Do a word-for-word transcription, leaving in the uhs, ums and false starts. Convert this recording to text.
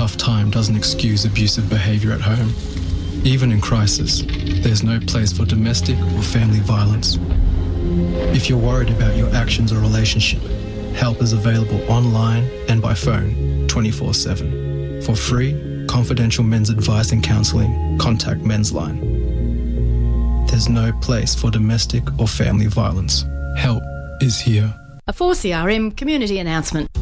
tough time doesn't excuse abusive behaviour at home. Even in crisis, there's no place for domestic or family violence. If you're worried about your actions or relationship, help is available online and by phone twenty-four seven. For free, confidential men's advice and counselling, contact Men's Line. There's no place for domestic or family violence. Help is here. A four C R M community announcement.